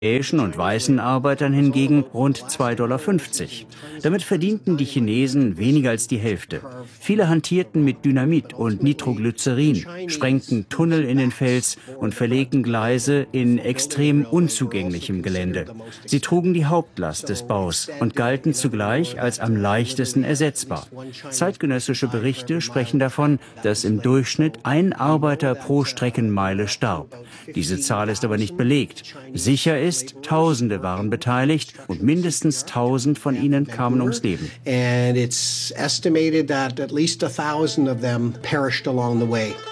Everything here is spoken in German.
und weißen Arbeitern hingegen rund 2,50 $. Damit verdienten die Chinesen weniger als die Hälfte. Viele hantierten mit Dynamit und Nitroglycerin, sprengten Tunnel in den Fels und verlegten Gleise in extrem unzugänglichem Gelände. Sie trugen die Hauptlast des Baus und galten zugleich als am leichtesten ersetzbar. Zeitgenössische Berichte sprechen davon, dass im Durchschnitt ein Arbeiter pro Streckenmeile starb. Diese Zahl ist aber nicht belegt. Sicher ist, Tausende waren beteiligt und mindestens 1.000 von ihnen kamen ums Leben. And it's estimated that at least 1,000 of them perished along the way.